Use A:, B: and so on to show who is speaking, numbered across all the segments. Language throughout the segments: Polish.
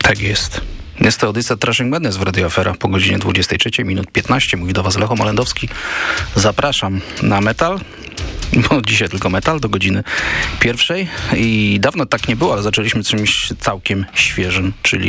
A: Tak jest. Jest to audycja Trashing Madness w Radio Afera po godzinie 23 minut 15. Mówi do Was Lecho Malendowski. Zapraszam na metal, bo dzisiaj tylko metal do godziny 1. I dawno tak nie było, ale zaczęliśmy czymś całkiem świeżym, czyli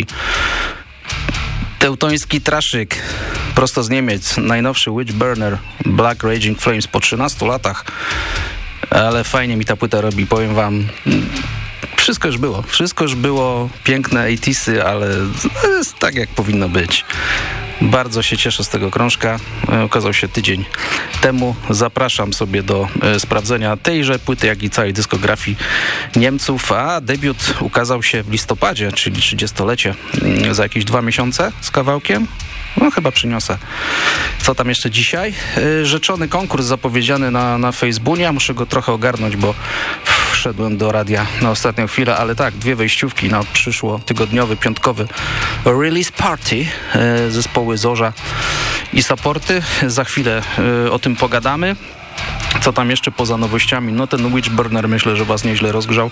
A: teutoński traszyk prosto z Niemiec. Najnowszy Witchburner Black Raging Flames po 13 latach. Ale fajnie mi ta płyta robi, powiem Wam. Wszystko już było, piękne 80'sy, ale jest tak, jak powinno być. Bardzo się cieszę z tego krążka. Ukazał się tydzień temu. Zapraszam sobie do sprawdzenia tejże płyty, jak i całej dyskografii Niemców. A debiut ukazał się w listopadzie, czyli 30-lecie, za jakieś 2 miesiące z kawałkiem. No chyba przyniosę. Co tam jeszcze dzisiaj? Rzeczony konkurs zapowiedziany na Facebooku. Muszę go trochę ogarnąć, bo wszedłem do radia na ostatnią chwilę, ale tak, 2 wejściówki na przyszło tygodniowy, piątkowy release party zespoły Zorza i Supporty. Za chwilę o tym pogadamy. Co tam jeszcze poza nowościami? No ten Witchburner myślę, że Was nieźle rozgrzał.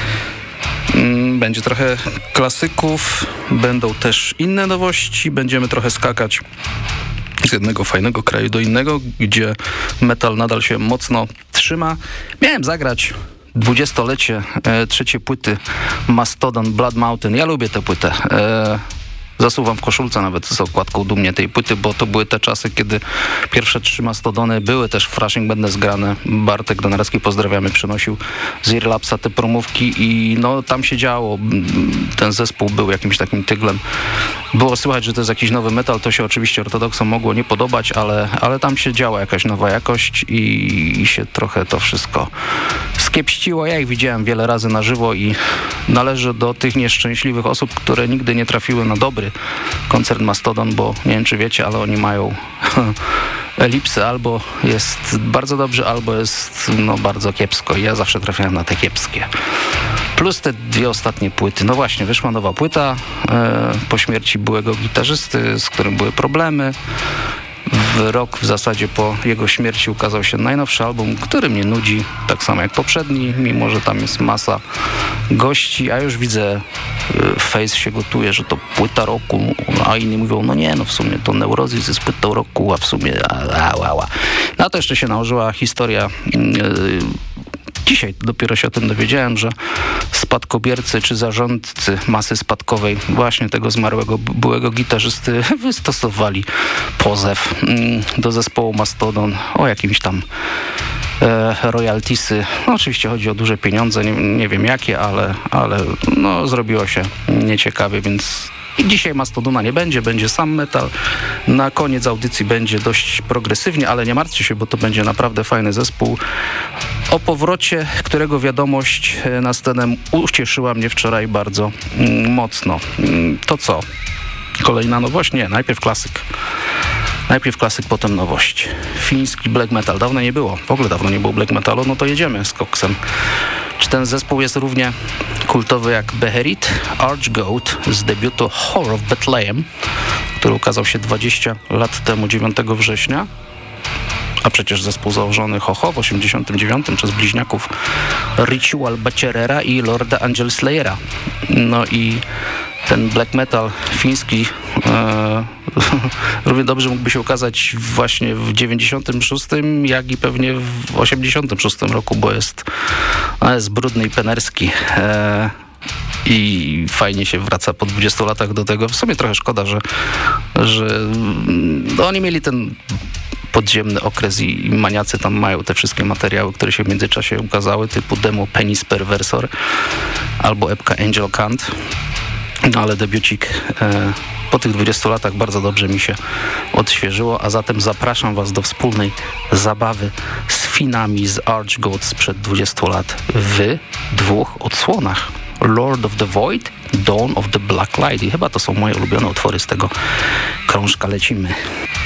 A: Będzie trochę klasyków, będą też inne nowości, będziemy trochę skakać z jednego fajnego kraju do innego, gdzie metal nadal się mocno trzyma. Miałem zagrać 20-lecie trzeciej płyty Mastodon Blood Mountain. Ja lubię tę płytę. Zasuwam w koszulce nawet z okładką dumnie tej płyty, bo to były te czasy, kiedy pierwsze 3 Mastodony były też w Trashing Madness grane. Bartek Donarski, pozdrawiamy, przynosił z Earlapsa te promówki i no tam się działo. Ten zespół był jakimś takim tyglem. Było słychać, że to jest jakiś nowy metal, to się oczywiście ortodoksom mogło nie podobać, ale tam się działa jakaś nowa jakość i się trochę to wszystko skiepściło. Ja ich widziałem wiele razy na żywo i należę do tych nieszczęśliwych osób, które nigdy nie trafiły na dobry koncert Mastodon, bo nie wiem, czy wiecie, ale oni mają elipsy, albo jest bardzo dobrze, albo jest bardzo kiepsko i ja zawsze trafiałem na te kiepskie. Plus te 2 ostatnie płyty. No właśnie, wyszła nowa płyta po śmierci byłego gitarzysty, z którym były problemy. Rok w zasadzie po jego śmierci ukazał się najnowszy album, który mnie nudzi, tak samo jak poprzedni, mimo że tam jest masa gości, a już widzę, Face się gotuje, że to płyta roku, a inni mówią, w sumie to Neurosis jest płytą roku, a w sumie No to jeszcze się nałożyła historia. Dzisiaj dopiero się o tym dowiedziałem, że spadkobiercy czy zarządcy masy spadkowej właśnie tego zmarłego byłego gitarzysty wystosowali pozew do zespołu Mastodon o jakimś tam royaltiesy. No, oczywiście chodzi o duże pieniądze, nie wiem jakie, ale zrobiło się nieciekawie, więc i dzisiaj Mastodona nie będzie sam metal. Na koniec audycji będzie dość progresywnie, ale nie martwcie się, bo to będzie naprawdę fajny zespół. O powrocie, którego wiadomość na scenę ucieszyła mnie wczoraj bardzo mocno. To co? Kolejna nowość? Nie, najpierw klasyk. Najpierw klasyk, potem nowość. Fiński black metal. Dawno nie było. W ogóle dawno nie było black metalu. No to jedziemy z koksem. Czy ten zespół jest równie kultowy jak Beherit? Archgoat z debiutu Horror of Bethlehem, który ukazał się 20 lat temu, 9 września. A przecież zespół założony w 89 przez bliźniaków Ritual Bacerera i Lorda Angel Slayera. No i ten black metal fiński równie dobrze mógłby się ukazać właśnie w 96, jak i pewnie w 86 roku, bo jest brudny i penerski. I fajnie się wraca po 20 latach do tego. W sumie trochę szkoda, że oni mieli ten podziemny okres i maniacy tam mają te wszystkie materiały, które się w międzyczasie ukazały, typu demo Penis Perversor albo epka Angel Cant. No ale debiucik po tych 20 latach bardzo dobrze mi się odświeżyło, a zatem zapraszam Was do wspólnej zabawy z Finami z Archgoat sprzed 20 lat w 2 odsłonach. Lord of the Void, Dawn of the Black Light. I chyba to są moje ulubione utwory z tego krążka. Lecimy.